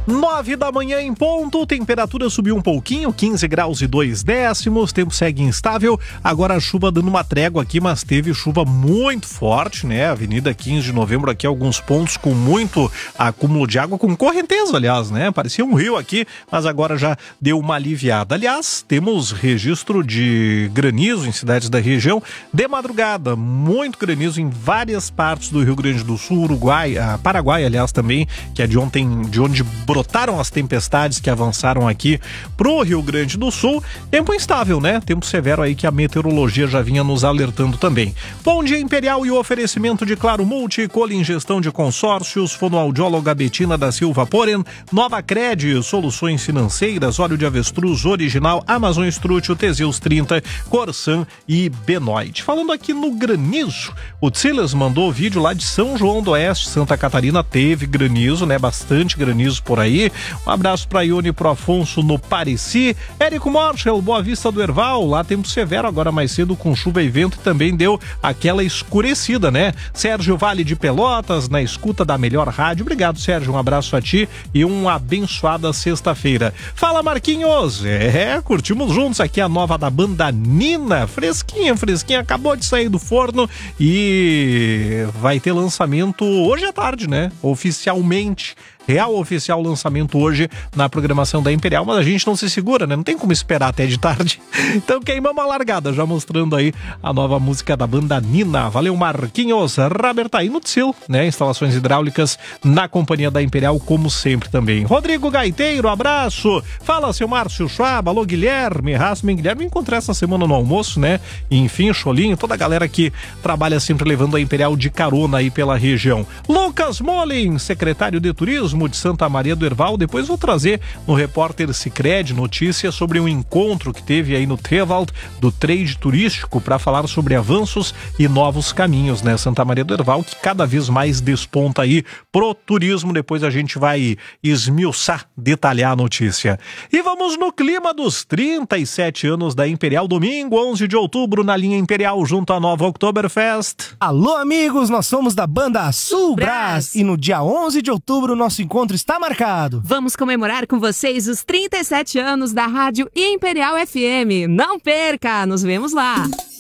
9 da manhã em ponto, temperatura subiu um pouquinho, 15 graus e 2 décimos, tempo segue instável, agora a chuva dando uma trégua aqui, mas teve chuva muito forte, né? Avenida 15 de novembro aqui, alguns pontos com muito acúmulo de água, com correnteza, aliás, né? Parecia um rio aqui, mas agora já deu uma aliviada. Aliás, temos registro de granizo em cidades da região de madrugada, muito granizo em várias partes do Rio Grande do Sul, Uruguai, Paraguai, aliás, também, que é de onde brotaram as tempestades que avançaram aqui pro Rio Grande do Sul. Tempo instável, né? Tempo severo aí que a meteorologia já vinha nos alertando também. Bom dia, Imperial, e o oferecimento de Claro Multi, Colin Gestão de Consórcios, fonoaudióloga Betina da Silva Poren, Nova Cred, soluções financeiras, óleo de avestruz original, Amazon Strútil, Teseus 30, Corsan e Benoit. Falando aqui no granizo, o Tsilas mandou vídeo lá de São João do Oeste, Santa Catarina, teve granizo, né? Bastante granizo por aí. Um abraço para Ione e pro Afonso no Pareci. Érico Marshall, Boa Vista do Herval, lá tempo severo agora mais cedo com chuva e vento e também deu aquela escurecida, né? Sérgio Vale de Pelotas, na escuta da melhor rádio. Obrigado, Sérgio, um abraço a ti e uma abençoada sexta-feira. Fala, Marquinhos! Curtimos juntos aqui a nova da banda Nina, fresquinha, acabou de sair do forno e vai ter lançamento hoje à tarde, né? Oficialmente. Real oficial lançamento hoje na programação da Imperial, mas a gente não se segura, né? Não tem como esperar até de tarde. Então queimamos a largada, já mostrando aí a nova música da banda Nina. Valeu, Marquinhos. Robert aí no Tsil, né? Instalações hidráulicas na companhia da Imperial, como sempre também. Rodrigo Gaiteiro, abraço. Fala, seu Márcio Schwab. Alô, Guilherme Hassman. Guilherme, encontrei essa semana no almoço, né? E, enfim, Cholinho, toda a galera que trabalha sempre levando a Imperial de carona aí pela região. Lucas Molin, secretário de Turismo de Santa Maria do Herval. Depois vou trazer no Repórter Sicredi notícias sobre um encontro que teve aí no Trevald do trade turístico para falar sobre avanços e novos caminhos, né? Santa Maria do Herval, que cada vez mais desponta aí pro turismo. Depois a gente vai esmiuçar, detalhar a notícia. E vamos no clima dos 37 anos da Imperial, domingo, 11 de outubro, na linha Imperial, junto à nova Oktoberfest. Alô, amigos, nós somos da banda Sul Brás e no dia 11 de outubro nosso encontro está marcado. Vamos comemorar com vocês os 37 anos da Rádio Imperial FM. Não perca, nos vemos lá.